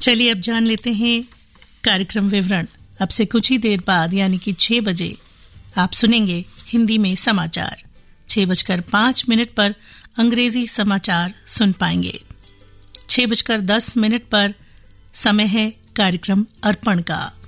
चलिए अब जान लेते हैं कार्यक्रम विवरण। अब से कुछ ही देर बाद यानी कि 6 बजे आप सुनेंगे हिंदी में समाचार। 6:05 पर अंग्रेजी समाचार सुन पाएंगे। 6:10 पर समय है कार्यक्रम अर्पण का।